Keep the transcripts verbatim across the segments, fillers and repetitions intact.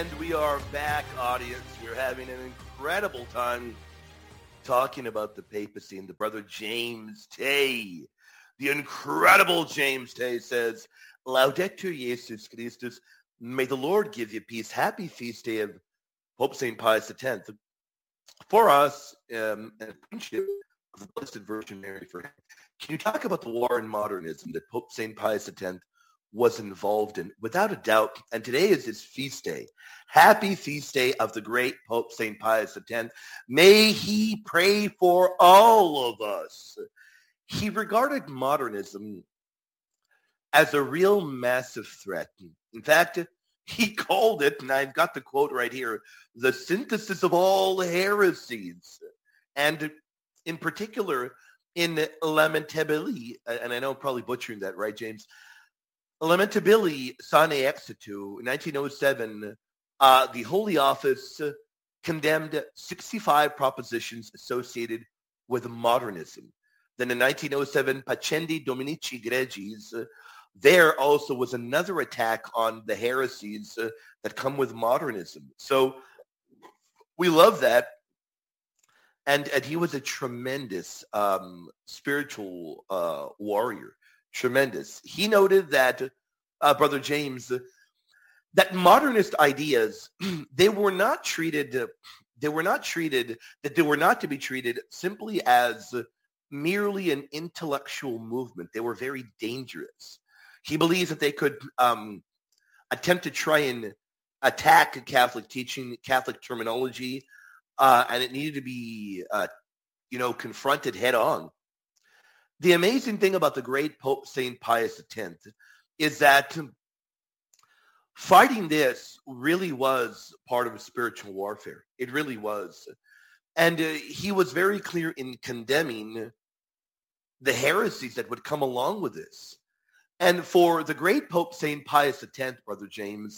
And we are back, audience. We're having an incredible time talking about the papacy, and the brother James Tay, the incredible James Tay, says, Laudetur Jesus Christus, may the Lord give you peace. Happy feast day of Pope Saint Pius X. For us, um, and friendship of the Blessed Virgin Mary, for him, can you talk about the war in modernism that Pope Saint Pius X was involved in? Without a doubt, and today is his feast day. Happy feast day of the great Pope Saint Pius X. May he pray for all of us. He regarded modernism as a real massive threat. In fact, he called it, and I've got the quote right here, the synthesis of all heresies. And in particular, in Lamentabili, and I know I'm probably butchering that, right, James? Lamentabili Sane Exitu, in nineteen oh seven, uh, the Holy Office condemned sixty-five propositions associated with modernism. Then in nineteen oh seven, Pacendi Dominici Gregis, uh, there also was another attack on the heresies uh, that come with modernism. So we love that. And, and he was a tremendous um, spiritual uh, warrior. Tremendous. He noted that, uh, Brother James, that modernist ideas, they were not treated, they were not treated, that they were not to be treated simply as merely an intellectual movement. They were very dangerous. He believes that they could um, attempt to try and attack Catholic teaching, Catholic terminology, uh, and it needed to be, uh, you know, confronted head on. The amazing thing about the great Pope Saint Pius X is that fighting this really was part of a spiritual warfare. It really was. And uh, he was very clear in condemning the heresies that would come along with this. And for the great Pope Saint Pius X, Brother James,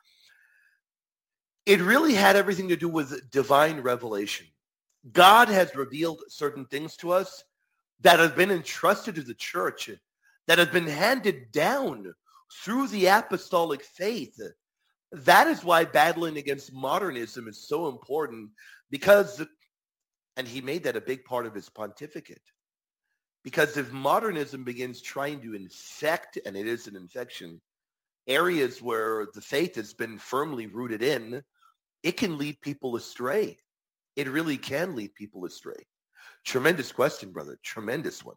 it really had everything to do with divine revelation. God has revealed certain things to us that have been entrusted to the church, that have been handed down through the apostolic faith. That is why battling against modernism is so important, because, and he made that a big part of his pontificate, because if modernism begins trying to infect, and it is an infection, areas where the faith has been firmly rooted in, it can lead people astray. It really can lead people astray. Tremendous question, brother. Tremendous one.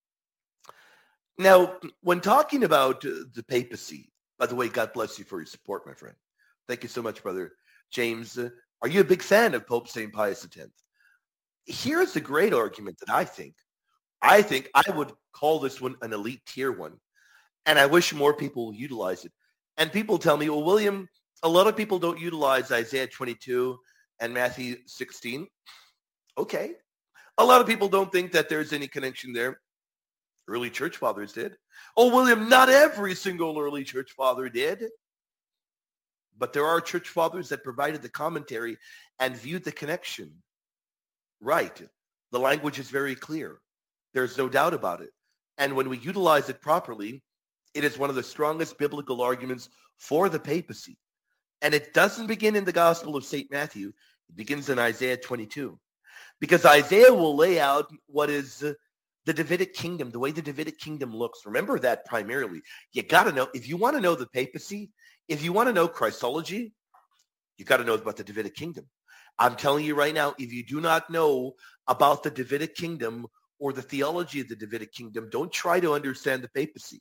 Now, when talking about uh, the papacy, by the way, God bless you for your support, my friend. Thank you so much, brother James. Uh, are you a big fan of Pope Saint Pius X? Here's a great argument that I think. I think I would call this one an elite tier one, and I wish more people will utilize it. And people tell me, well, William, a lot of people don't utilize Isaiah twenty-two and Matthew sixteen. Okay. A lot of people don't think that there's any connection there. Early church fathers did. Oh, William, not every single early church father did. But there are church fathers that provided the commentary and viewed the connection. Right. The language is very clear. There's no doubt about it. And when we utilize it properly, it is one of the strongest biblical arguments for the papacy. And it doesn't begin in the Gospel of Saint Matthew. It begins in Isaiah twenty-two. Because Isaiah will lay out what is uh, the Davidic kingdom, the way the Davidic kingdom looks. Remember that primarily. You got to know, if you want to know the papacy, if you want to know Christology, you got to know about the Davidic kingdom. I'm telling you right now, if you do not know about the Davidic kingdom or the theology of the Davidic kingdom, don't try to understand the papacy.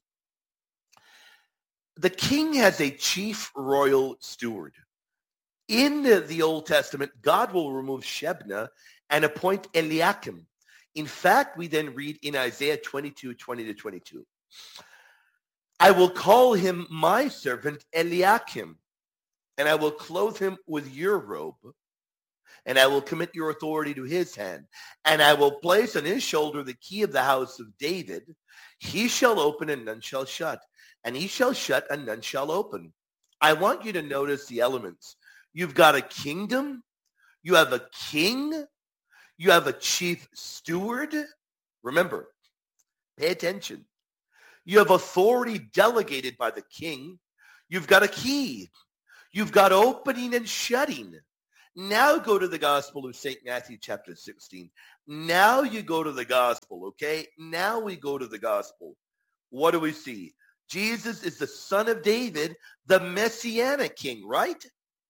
The king has a chief royal steward. In the, the Old Testament, God will remove Shebna and appoint Eliakim. In fact, we then read in Isaiah twenty-two, twenty to twenty-two, I will call him my servant Eliakim, and I will clothe him with your robe, and I will commit your authority to his hand, and I will place on his shoulder the key of the house of David. He shall open and none shall shut, and he shall shut and none shall open. I want you to notice the elements. You've got a kingdom, you have a king, you have a chief steward. Remember, pay attention. You have authority delegated by the king. You've got a key. You've got opening and shutting. Now go to the Gospel of Saint Matthew chapter sixteen. Now you go to the Gospel, okay? Now we go to the Gospel. What do we see? Jesus is the son of David, the Messianic king, right?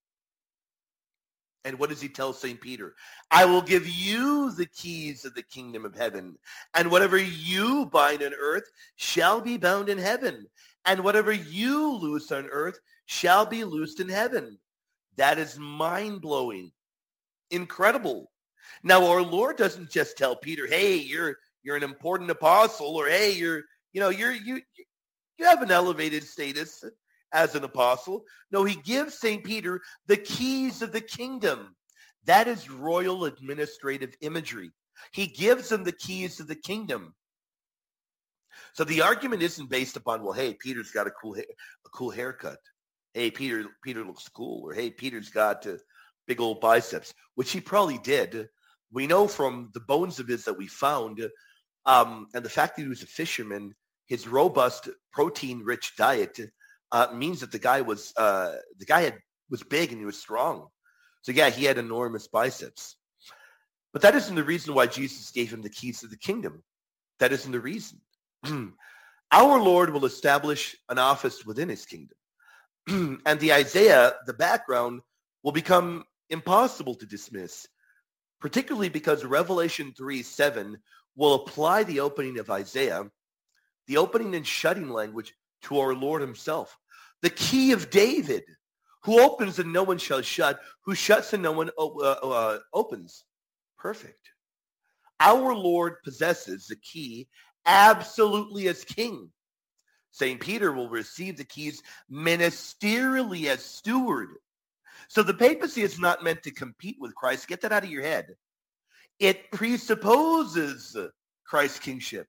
And what does he tell Saint Peter? I will give you the keys of the kingdom of heaven. And whatever you bind on earth shall be bound in heaven. And whatever you loose on earth shall be loosed in heaven. That is mind-blowing. Incredible. Now, our Lord doesn't just tell Peter, hey, you're you're an important apostle, or hey, you're, you know, you're you you have an elevated status as an apostle. No, he gives Saint Peter the keys of the kingdom. That is royal administrative imagery. He gives him the keys of the kingdom. So the argument isn't based upon, well, hey, Peter's got a cool ha- a cool haircut. Hey, Peter Peter looks cool. Or hey, Peter's got uh, big old biceps, which he probably did. We know from the bones of his that we found, um, and the fact that he was a fisherman, his robust, protein-rich diet uh, means that the guy was uh, the guy had was big and he was strong. So yeah, he had enormous biceps. But that isn't the reason why Jesus gave him the keys to the kingdom. That isn't the reason. Our Lord will establish an office within his kingdom. And the Isaiah, the background, will become impossible to dismiss, particularly because Revelation three seven will apply the opening of Isaiah, the opening and shutting language, to our Lord himself. The key of David, who opens and no one shall shut, who shuts and no one uh, uh, opens. Perfect. Our Lord possesses the key absolutely as king. Saint Peter will receive the keys ministerially as steward. So the papacy is not meant to compete with Christ. Get that out of your head. It presupposes Christ's kingship.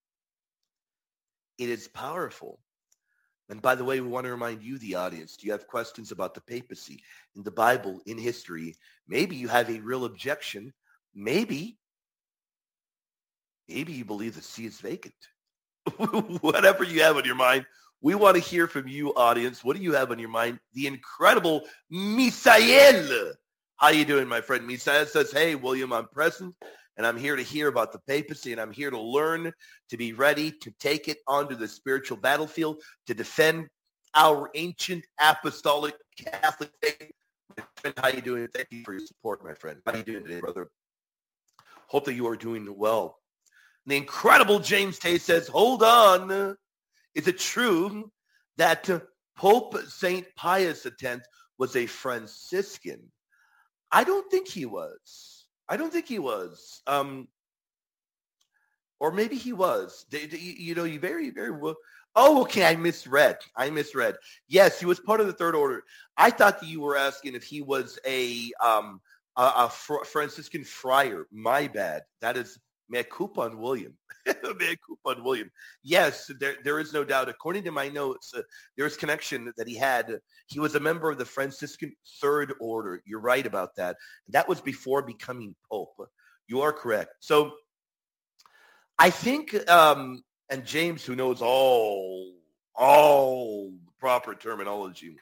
It is powerful. And by the way, we want to remind you, the audience, do you have questions about the papacy in the Bible, in history? Maybe you have a real objection. Maybe, maybe you believe the see is vacant. Whatever you have on your mind, we want to hear from you, audience. What do you have on your mind? The incredible Misael. How you doing, my friend? Misael says, hey, William, I'm present, and I'm here to hear about the papacy, and I'm here to learn, to be ready to take it onto the spiritual battlefield, to defend our ancient apostolic Catholic faith. How you doing? Thank you for your support, my friend. How are you doing today, brother? Hope that you are doing well. The incredible James Tay says, hold on. Is it true that Pope Saint Pius X was a Franciscan? I don't think he was. I don't think he was. Um, or maybe he was. They, they, you know, you very, very well. Oh, okay. I misread. I misread. Yes, he was part of the Third Order. I thought that you were asking if he was a um, a, a fr- Franciscan friar. My bad. That is mea culpa on William. Mea culpa on William. Yes, there, there is no doubt. According to my notes, uh, there is connection that he had. He was a member of the Franciscan Third Order. You're right about that. That was before becoming Pope. You are correct. So I think, um, and James, who knows all, all the proper terminology,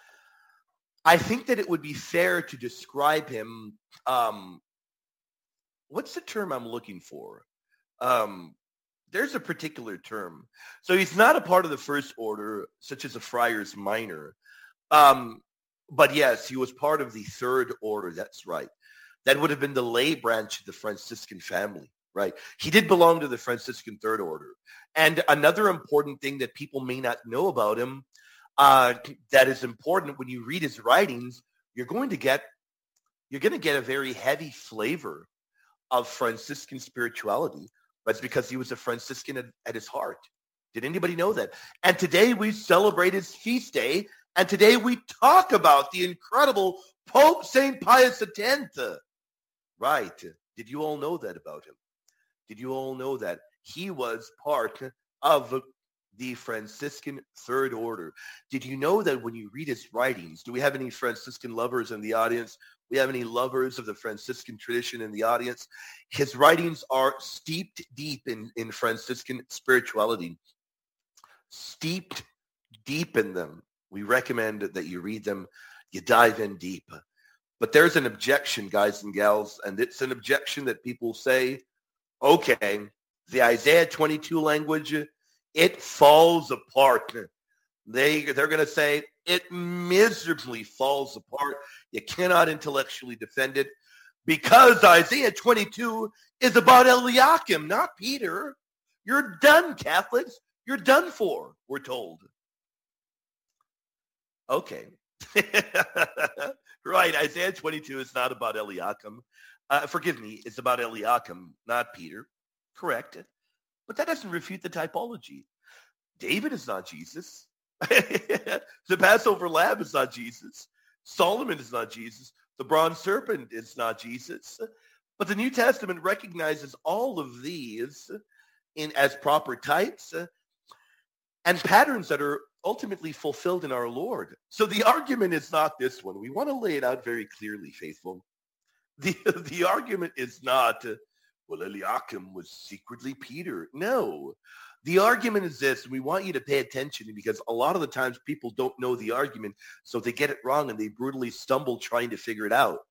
I think that it would be fair to describe him, um, what's the term I'm looking for? Um, there's a particular term. So he's not a part of the First Order, such as a Friars Minor. Um, but yes, he was part of the Third Order. That's right. That would have been the lay branch of the Franciscan family, right? He did belong to the Franciscan Third Order. And another important thing that people may not know about him, uh, that is important when you read his writings, you're going to get, you're going to get a very heavy flavor of Franciscan spirituality. That's because he was a Franciscan at, at his heart. Did anybody know that? And today we celebrate his feast day, and today we talk about the incredible Pope Saint Pius X. Right. Did you all know that about him? Did you all know that he was part of the Franciscan Third Order? Did you know that when you read his writings, do we have any Franciscan lovers in the audience? We have any lovers of the Franciscan tradition in the audience? His writings are steeped deep in, in Franciscan spirituality. Steeped deep in them. We recommend that you read them. you dive in deep. But there's an objection, guys and gals, and it's an objection that people say, okay, the Isaiah twenty-two language, it falls apart. They, they're going to say it miserably falls apart. You cannot intellectually defend it because Isaiah twenty-two is about Eliakim, not Peter. You're done, Catholics. You're done for, we're told. Okay. Right, Isaiah twenty-two is not about Eliakim. Uh, forgive me, it's about Eliakim, not Peter. Correct. But that doesn't refute the typology. David is not Jesus. The Passover lamb is not Jesus. Solomon is not Jesus. The bronze serpent is not Jesus. But the New Testament recognizes all of these in as proper types uh, and patterns that are ultimately fulfilled in our Lord. So the argument is not this one. We want to lay it out very clearly, faithful. The, the argument is not, uh, well, Eliakim was secretly Peter. No. The argument is this. We want you to pay attention because a lot of the times people don't know the argument, so they get it wrong and they brutally stumble trying to figure it out.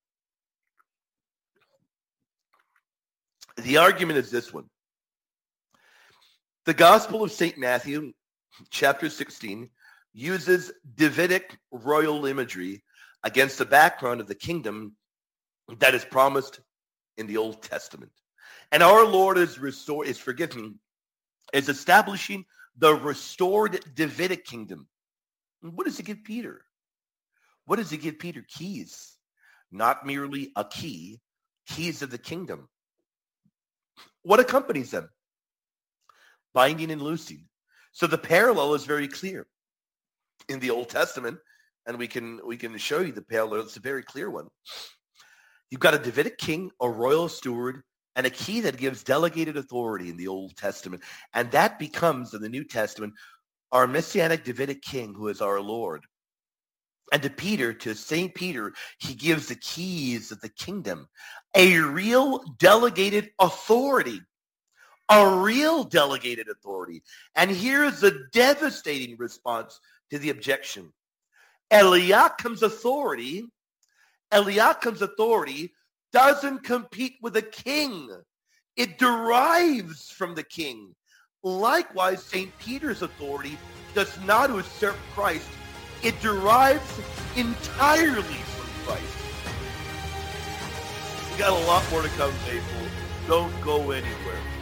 The argument is this one. The Gospel of Saint Matthew, chapter sixteen, uses Davidic royal imagery against the background of the kingdom that is promised in the Old Testament. And our Lord is restore is forgive me, is establishing the restored Davidic kingdom. What does he give Peter? What does he give Peter? Keys. Not merely a key, keys of the kingdom. What accompanies them? Binding and loosing. So the parallel is very clear in the Old Testament, and we can we can show you the parallel. It's a very clear one. You've got a Davidic king, a royal steward, and a key that gives delegated authority in the Old Testament. And that becomes, in the New Testament, our messianic Davidic king, who is our Lord. And to Peter, to Saint Peter, he gives the keys of the kingdom, a real delegated authority, a real delegated authority. And here's the devastating response to the objection. Eliakim's authority, Eliakim's authority doesn't compete with a king. It derives from the king. Likewise, Saint Peter's authority does not usurp Christ. It derives entirely from Christ. We got a lot more to come, faithful. Don't go anywhere.